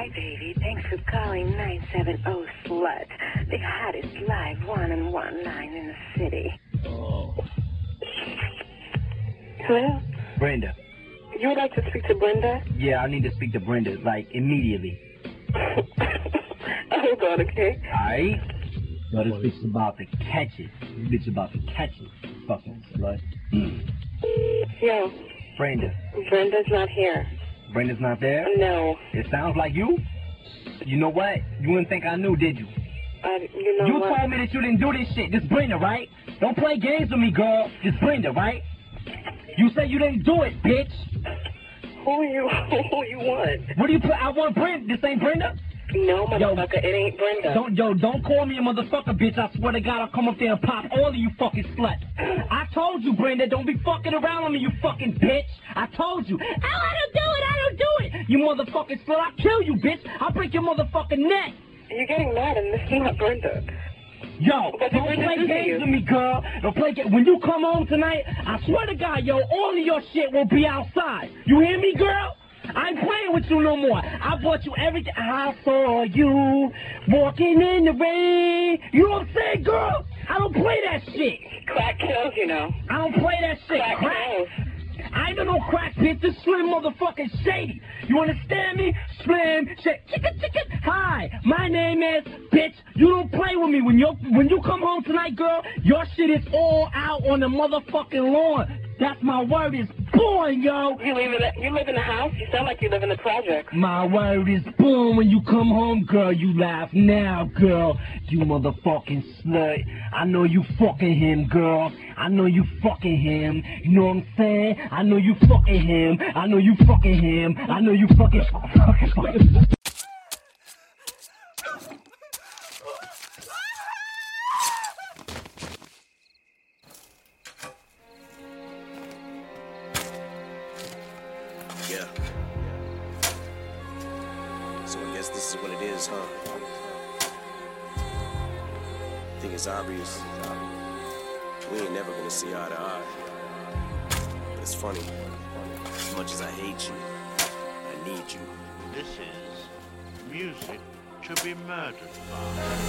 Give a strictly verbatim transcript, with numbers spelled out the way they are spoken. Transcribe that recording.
Hi, baby. Thanks for calling nine seven zero Slut, the hottest live one-on-one line in the city. Oh. Hello? Brenda. You would like to speak to Brenda? Yeah, I need to speak to Brenda, like, immediately. Hold on, okay? Alright? Yo, this bitch is about to catch it. This bitch is about to catch it. Fucking slut. Yo. Brenda. Brenda's not here. Brenda's not there? No. It sounds like you. You know what? You didn't think I knew, did you? Uh, you know You what? told me that you didn't do this shit. This Brenda, right? Don't play games with me, girl. This Brenda, right? You say you didn't do it, bitch. Who are you? Who you want? What do you put? I want Brenda. This ain't Brenda? No, motherfucker, it ain't Brenda. Don't, yo, don't call me a motherfucker, bitch. I swear to God, I'll come up there and pop all of you fucking sluts. I told you, Brenda, don't be fucking around on me, you fucking bitch. I told you. Oh, I don't do it, I don't do it. You motherfucking slut, I'll kill you, bitch. I'll break your motherfucking neck. You're getting mad, and this is not Brenda. Yo, But don't Brenda play do games you? with me, girl. Don't play games. When you come home tonight, I swear to God, yo, all of your shit will be outside. You hear me, girl? I ain't playing with you no more. I bought you everything. I saw you walking in the rain. You know what I'm saying, girl? I don't play that shit. Crack kills, you know. I don't play that shit. Crack kills. I ain't no crack, bitch. This Slim motherfucking Shady. You understand me? Slim, shit, chicken, chicken. Hi, my name is, bitch. You don't play with me. When you when you come home tonight, girl, your shit is all out on the motherfucking lawn. That's my word is born, yo. You live in the, you live in the house? You sound like you live in the project. My word is born. When you come home, girl, you laugh now, girl. You motherfucking slut. I know you fucking him, girl. I know you fucking him. You know what I'm saying? I know you fucking him. I know you fucking him. I know you fucking fucking fucking. Yeah. So I guess this is what it is, huh? I think it's obvious. We ain't never gonna see eye to eye. But it's funny. As much as I hate you, I need you. This is music to be murdered by.